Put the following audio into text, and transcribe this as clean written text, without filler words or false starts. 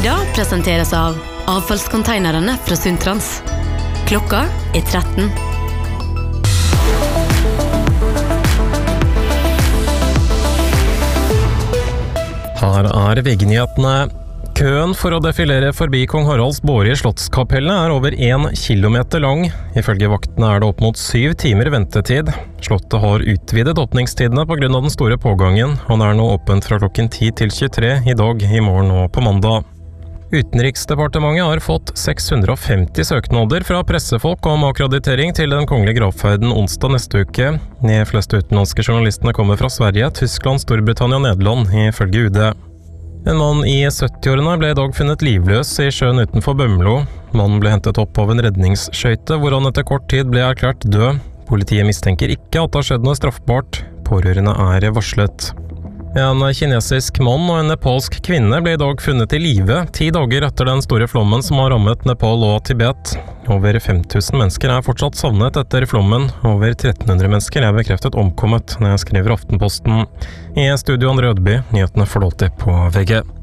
Tida presenteres av avfallskonteinerne fra Sundtrans. Klokka 13. Her VG-nyhetene. Køen for å defilere forbi Kong Haralds båre i Slottskapellet over 1 kilometer lang. Ifølge vaktene det opp mot 7 timer ventetid. Slottet har utvidet åpningstidene på grunn av den store pågangen, og det nå åpent fra klokken 10 til 23 i dag, i morgen og på mandag. Utenriksdepartementet har fått 650 søknader fra pressefolk om akkreditering til den kongelige gravferden onsdag neste uke. De fleste utenlandske journalistene kommer fra Sverige, Tyskland, Storbritannia og Nederland, ifølge UD. En mann i 70-årene ble i dag funnet livløs i sjøen utenfor Bømlo. Mannen ble hentet opp av en redningsskøyte, hvor han etter kort tid ble erklært død. Politiet mistenker ikke at det har skjedd noe straffbart. Pårørende varslet. En kinesisk mann og en nepalsk kvinne ble i dag funnet i live 10 dager etter den store flommen som har rammet Nepal og Tibet. Over 5000 mennesker fortsatt savnet etter flommen. Over 1300 mennesker bekreftet omkommet, når jeg skriver Aftenposten. I studio André Ødeby, nyhetene får du alltid på VG.